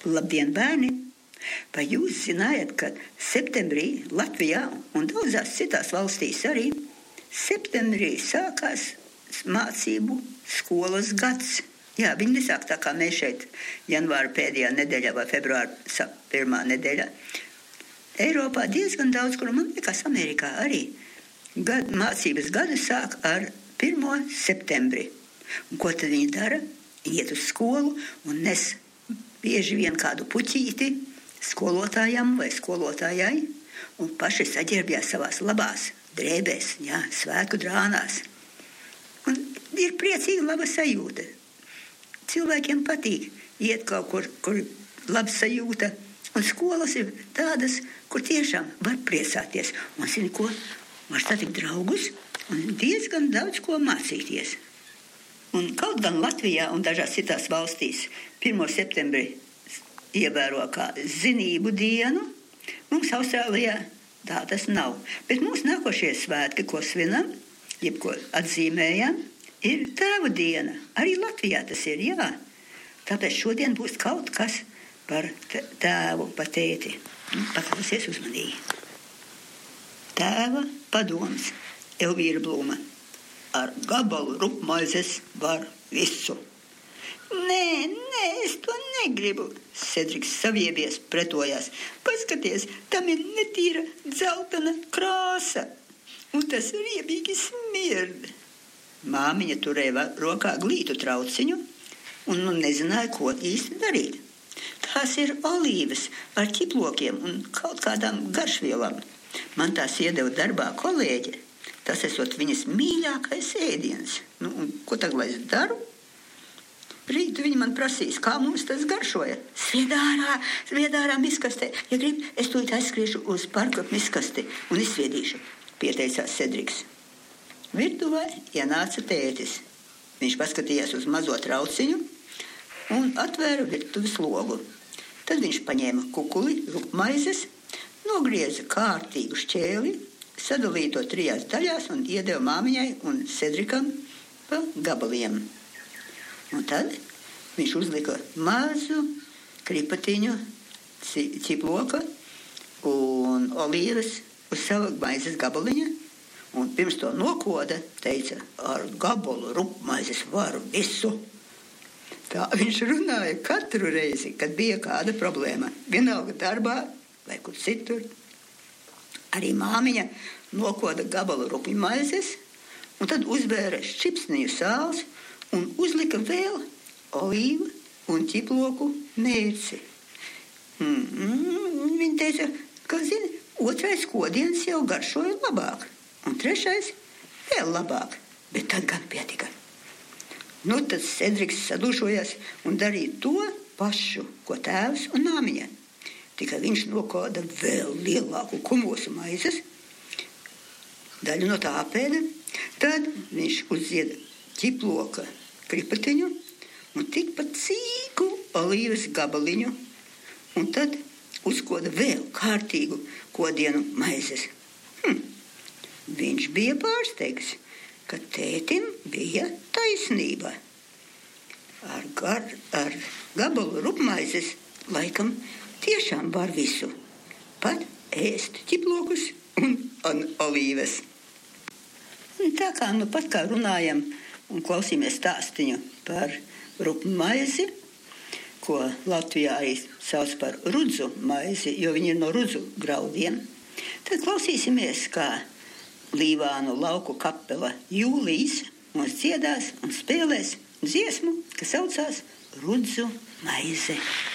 Labdien, bērni! Vai jūs zinājat, ka septembrī Latvijā un daudzās citās valstīs arī septembrī sākās mācību skolas gads? Jā, viņi nesāk tā kā mēs šeit janvāra pēdējā nedēļā vai februāra pirmā nedēļā. Eiropā diezgan daudz, kur man liekas Amerikā arī mācības gadu sāk ar 1. septembri. Un ko tad viņi dara? Iet uz skolu un nes bieži vien kādu puķīti skolotājam vai skolotājai un paši saģērbjās savās labās drēbēs, jā, svētku drānās. Un ir priecīga laba sajūta. Cilvēkiem patīk iet kaut kur laba sajūta. Un skolas ir tādas, kur tiešām var priecāties. Un zini ko? Var satikt draugus un diezgan daudz ko mācīties. Un kaut gan Latvijā un dažās citās valstīs 1. septembrī ievēro kā zinību dienu, mums Austrālijā tā tas nav. Bet mūsu nākošie svētki, ko svinam, jeb ko atzīmējam, ir tēva diena. Arī Latvijā tas ir, jā. Tāpēc šodien būs kaut kas par tēvu, par tēti. Paklausies uzmanīgi. Tēva padoms, Elvīra Blūma. Ar gabalu rupmaizes var visu. Nē, es to negribu, Sedriks saviebies pretojās. Paskaties, tam ir netīra dzeltena krāsa, un tas riebīgi smird. Māmiņa turēja rokā glītu trauciņu un nezināja, ko īsti darīt. Tās ir olīvas ar ķiplokiem un kaut kādām garšvielām. Man tās iedeva darbā kolēģe. Tas esot viņas mīļākais ēdiens. Ko tagad lai es daru? Rīt viņi man prasīs, kā mums tas garšoja. Svied ārā miskastē. Ja grib, es tūlīt aizskriešu uz parka miskasti un izsviedīšu, pieteicās Sedriks. Virtuvē ienāca tētis. Viņš paskatījās uz mazo trauciņu un atvēra virtuves logu. Tad viņš paņēma kukuli, rupmaizes, nogrieza kārtīgu šķēli, sadalīja to 3 daļās un iedeva māmiņai un Sedrikam pa gabaliem. Un tad viņš uzlika mazu kripatiņu ciploka un olīvas uz savu maizes gabaliņu. Un pirms to nokoda, teica, ar gabalu rupmaizes var visu. Tā viņš runāja katru reizi, kad bija kāda problēma. Vienalga darbā vai kur citur. Arī māmiņa nokoda gabalu rupmaizes un tad uzbēra šķipsniņu sāls un uzlika vēl olīvu un ķiploku mērci. Viņa teica, ka, zini, 2. kodiens jau garšoja labāk, un 3. vēl labāk, bet tad gan pietika. Tad Sedriks sadušojās un darīja to pašu, ko tēvs un māmiņa. Tikai viņš nokoda vēl lielāku kumosu maizes, daļu no tā apēda, tad viņš uzzieda ķiploka kripatiņu un tikpat cīku olīvas gabaliņu, un tad uzkoda vēl kārtīgu kodienu maizes. Viņš bija pārsteigts, ka tētim bija taisnība. Ar gabalu rupmaizes laikam tiešām var visu, pat ēst ķiplokus un olīves. Tā kā pat kā runājam un klausīmies stāstiņu par rupmaizi, ko Latvijā arī sauc par rudzu maizi, jo viņi ir no rudzu graudiem, tad klausīsimies, kā Līvānu lauku kapela Jūlijs mums dziedās un spēlēs dziesmu, kas saucās Rudzu maize.